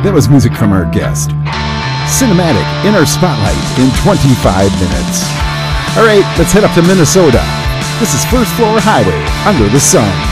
That was music from our guest. Cinematic in our spotlight in 25 minutes. All right, let's head up to Minnesota. This is First Floor Highway Under the Sun.